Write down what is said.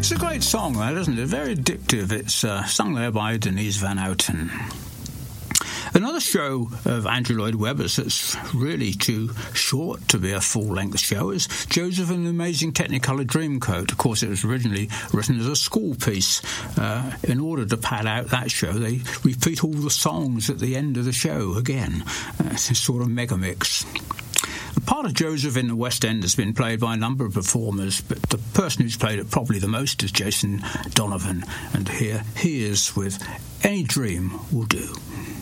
It's a great song, that, isn't it? Very addictive. It's sung there by Denise Van Outen. Another show of Andrew Lloyd Webber's that's really too short to be a full-length show is Joseph and the Amazing Technicolor Dreamcoat. Of course, it was originally written as a school piece. In order to pad out that show, they repeat all the songs at the end of the show again. It's a sort of mega mix. The part of Joseph in the West End has been played by a number of performers, but the person who's played it probably the most is Jason Donovan, and here he is with Any Dream Will Do.